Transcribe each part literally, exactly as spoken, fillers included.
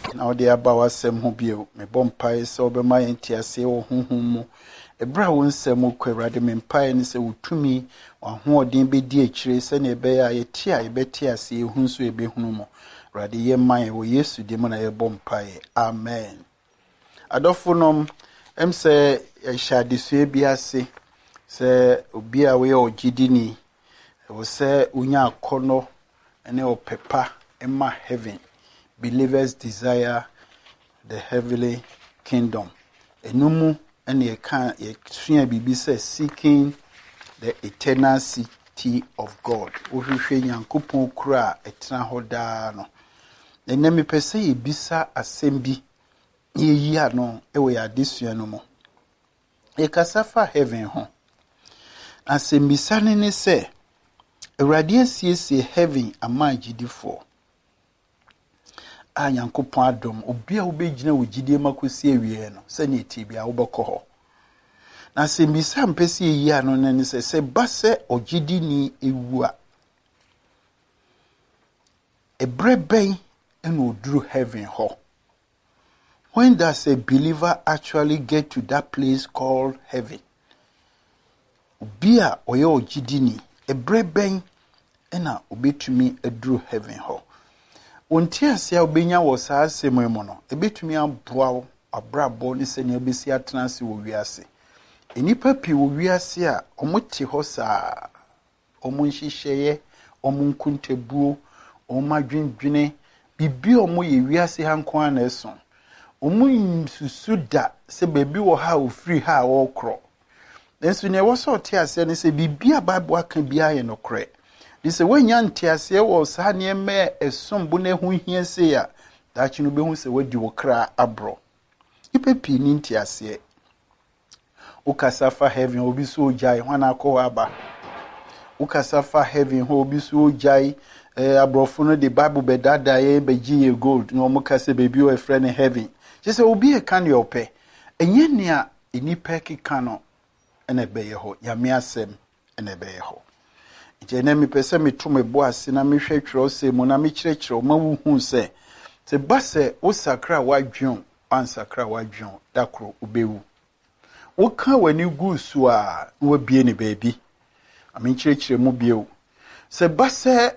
Now the abawa sem ho bio me bompae se obema entiase wo honhom mu ebra wo nsem ko awrade me mpae ne se wotumi wa hoodin be di akire se ne be ya yeti a yebeti ase ehun so ebehunu mo awrade ye man wo Yesu de mo na ye bompae amen. Adofonom em se yashade so bi ase se obi a we ogidini wo se unya akono ene opepa emma heaven. Believers desire the heavenly kingdom. Enumu and ye can ye bibi says seeking the eternal city of God. Uhwe Nyankopon kura etna hoda no. Enemi pese ye bisa asembi ye yi ano ewe ya disua no mo. E kasafa heaven ho. Asembi sane ne se Awurade asiesie heaven ama agidifo. A Nyankopon adom obi a wobegina wogidie makosi awie no se ne ti bia wobekọ ho na se mbisa mpese yi ano ne se se ba se ogidi ni ewu a ebreben en oduru heaven ho. When does a believer actually get to that place called heaven? Obi a oye ogidi ni ebreben ena obetumi aduru heaven ho. Ontia sia obenya wo saa asem mu no ebetumi aboa wo abrabo ne se ne obesi atenase wo wiase enipa pi wo wiase a omote ho saa omo nhihye omo nkuntebuo omo adwendwene bibi omo ye wiase hanko ana eso omo nsusu da se bebi wo ha ofiri ha wo kro nenso ne wo so te ase ne se bibi a Bible aka bia ye no kre. This when yan tiase was hanye me esombo ne hu hia se ya dachi no behu se wadi wo kra abro ipe pi ni tiase ukasafa heaven obi so jai hwana ko aba ukasafa heaven ho obi so jai eh abrofo no the Bible be dada ye be giye gold no mo kase bebi o friend heaven je se obi e kan yo pe enye nia enipa kika no ene be ye ho yame asem ene be ye ho. Jene mi pese mi tume boase na mi hwe twero se mu na mi kyerɛkyerɛ ma wu hu se te ba se wo sakra wadwon ansakra wadwon dakro obewu wo ka wani gusu a wo bie ni baabi ami kyerɛkyerɛ mu bie se ba se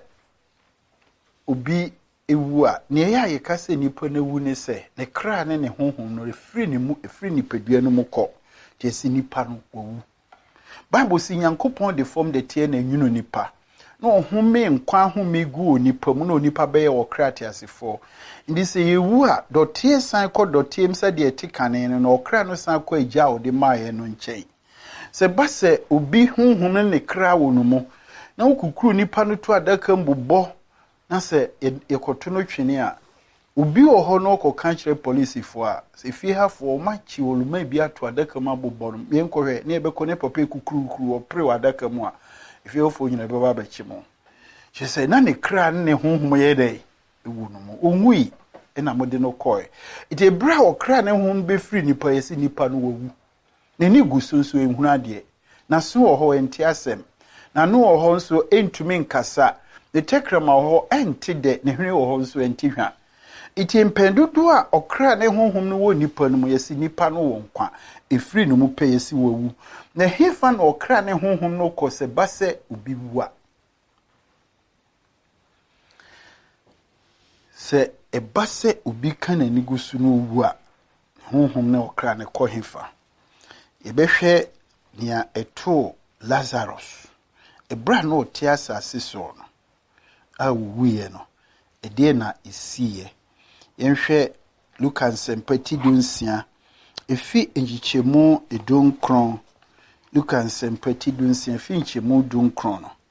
obi ewu a ne ya ye ka se nipa na wu ne se ne kra ne ne honhom no refiri ne mu efiri nipadua no mu kɔ te si nipa no wu. Bible si Nyankopon de form de tie na nwunu nipa na ohome nkwa home gu onipa mu na onipa be ye okrate asefo ndi se yewu a dotie san kɔ dotie msa de etikane no na okra no san kɔ agya o de maaye no nkyɛn se ba se obi honhom ne kra wo no mu na okukuru nipa no to adaka mbobɔ na se yekoto no twene a obi wo ho no kɔ kankyere police fo a se fie hafo ma chi oluma bi ato adaka ma bobɔ no me nkɔhwɛ ne ebekɔ ne papa kukuru opre adaka mu a fie hafo nyina be ba ba chi mo she say na ne kra ne honhom ye dai ewu no mo onwui ena mo de no kɔe ite bra o kra ne honhom be free nipa yesi nipa no wawu ne ni gusunsu ehunu ade na so wo ho enti asem na no wo ho nso entumi nkasa ne tekrama wo ho enti de ne hwene wo ho nso enti hwa. Iti mpendudu a okra ne honhom no wo nipa no mu yesi nipa no wo nkwa efiri no mu pe yesi wawu na hefa na okra ne honhom no kɔ ba se obi wu a se eba se obi kana ni gusu no wu a honhom ne okra ne kɔ hefa ebehwɛ nia eto Lazarus ebra no te asase so no a wuye no ede na isiye yenhwɛ Lukas sempati dunsia efi enjichemu edunkron Lukas sempati dunsia fi enjichemu dunkron no